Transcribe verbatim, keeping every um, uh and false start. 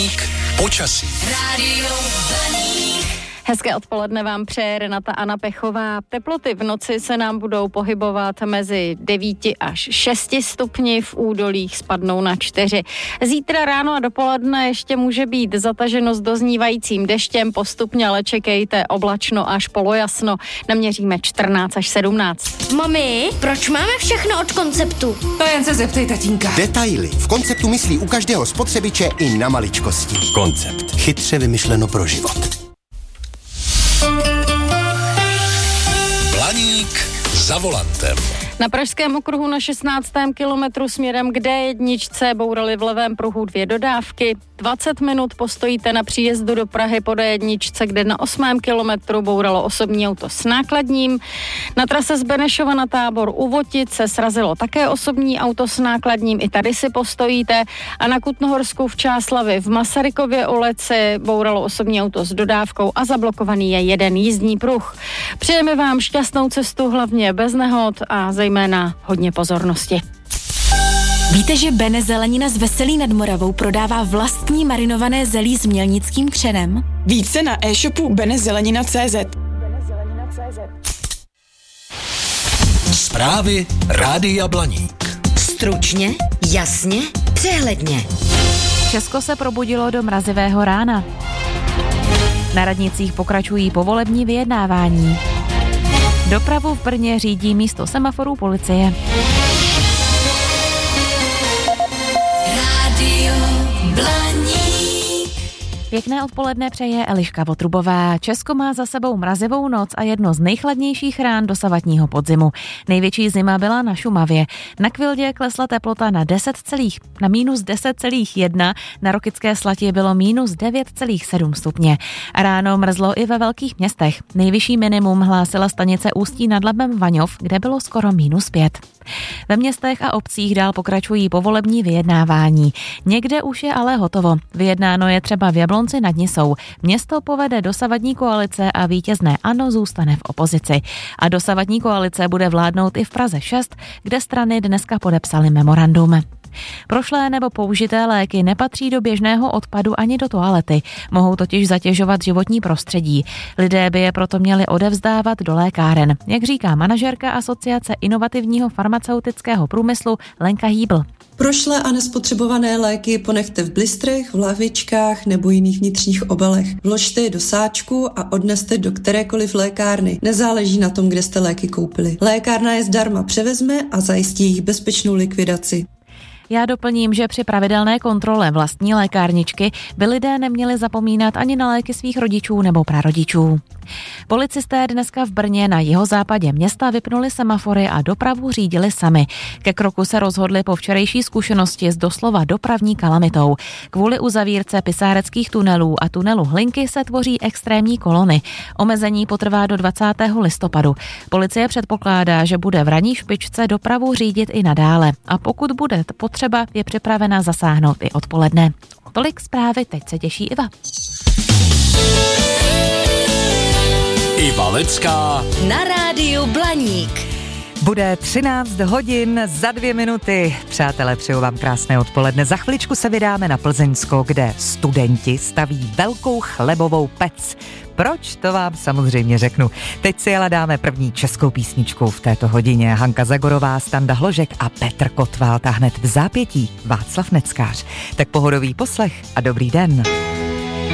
Blaník počasí. Rádio Blaník. Hezké odpoledne vám přeje Renata Anna Pechová. Teploty v noci se nám budou pohybovat mezi devíti až šesti stupni, v údolích spadnou na čtyři. Zítra ráno a dopoledne ještě může být zataženo s doznívajícím deštěm, postupně ale čekejte oblačno až polojasno. Naměříme čtrnáct až sedmnáct. Mami, proč máme všechno od Konceptu? To jen se zeptej tatínka. Detaily. V Konceptu myslí u každého spotřebiče i na maličkosti. Koncept. Chytře vymyšleno pro život. Blaník za volantem. Na pražském okruhu na šestnáctém kilometru směrem k dé jedna bouraly v levém pruhu dvě dodávky. dvacet minut postojíte na příjezdu do Prahy po dé jedna, kde na osmém kilometru bouralo osobní auto s nákladním. Na trase z Benešova na Tábor u Votic se srazilo také osobní auto s nákladním, i tady si postojíte. A na Kutnohorsku v Čáslavi v Masarykově ulici bouralo osobní auto s dodávkou a zablokovaný je jeden jízdní pruh. Přejeme vám šťastnou cestu, hlavně bez nehod a zejména hodně pozornosti. Víte, že Bene Zelenina z Veselí nad Moravou prodává vlastní marinované zelí s mělnickým křenem? Více na e-shopu benezelenina tečka cé zet. Zprávy Rádia Blaník. Stručně, jasně, přehledně. Česko se probudilo do mrazivého rána. Na radnicích pokračují povolební vyjednávání. Dopravu v Brně řídí místo semaforů policie. Rádio Blaník. Pěkné odpoledne přeje Eliška Votrubová. Česko má za sebou mrazivou noc a jedno z nejchladnějších rán dosavadního podzimu. Největší zima byla na Šumavě. Na Kvildě klesla teplota na deset celých, na mínus deset celá jedna, na Rokycké Slatě bylo mínus devět celá sedm stupně. A ráno mrzlo i ve velkých městech. Nejvyšší minimum hlásila stanice Ústí nad Labem Vaňov, kde bylo skoro mínus pět. Ve městech a obcích dál pokračují povolební vyjednávání. Někde už je ale hotovo. Vyjednáno je třeba v Jablonci nad Nisou. Město povede dosavadní koalice a vítězné ANO zůstane v opozici. A dosavadní koalice bude vládnout i v Praze šest, kde strany dneska podepsaly memorandum. Prošlé nebo použité léky nepatří do běžného odpadu ani do toalety. Mohou totiž zatěžovat životní prostředí. Lidé by je proto měli odevzdávat do lékáren, jak říká manažerka Asociace inovativního farmaceutického průmyslu Lenka Hýbl. Prošlé a nespotřebované léky ponechte v blistrech, v lahvičkách nebo jiných vnitřních obalech. Vložte je do sáčku a odneste do kterékoliv lékárny. Nezáleží na tom, kde jste léky koupili. Lékárna je zdarma převezme a zajistí jejich bezpečnou likvidaci. Já doplním, že při pravidelné kontrole vlastní lékárničky by lidé neměli zapomínat ani na léky svých rodičů nebo prarodičů. Policisté dneska v Brně na jihozápadě města vypnuli semafory a dopravu řídili sami. Ke kroku se rozhodli po včerejší zkušenosti s doslova dopravní kalamitou. Kvůli uzavírce pisáreckých tunelů a tunelu Hlinky se tvoří extrémní kolony. Omezení potrvá do dvacátého listopadu. Policie předpokládá, že bude v ranní špičce dopravu řídit i nadále. A pokud bude potřeba, je připravena zasáhnout i odpoledne. Tolik zprávy, teď se těší Iva. Iva Lecká Na rádiu Blaník. Bude třináct hodin za dvě minuty. Přátelé, přeju vám krásné odpoledne. Za chviličku se vydáme na Plzeňsko, kde studenti staví velkou chlebovou pec. Proč, to vám samozřejmě řeknu. Teď si ale dáme první českou písničku v této hodině. Hanka Zagorová, Standa Hložek a Petr Kotval, a hned v zápětí Václav Neckář. Tak pohodový poslech a dobrý den.